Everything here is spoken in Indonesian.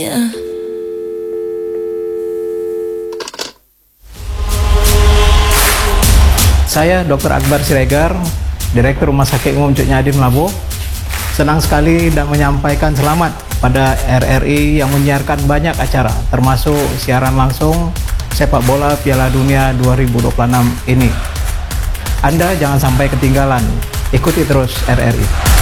Saya Dr. Akbar Siregar, Direktur Rumah Sakit Umum Cuk Nyadim Labuh. Senang sekali dan menyampaikan selamat pada RRI yang menyiarkan banyak acara, termasuk siaran langsung sepak bola Piala Dunia 2026 ini. Anda jangan sampai ketinggalan, ikuti terus RRI.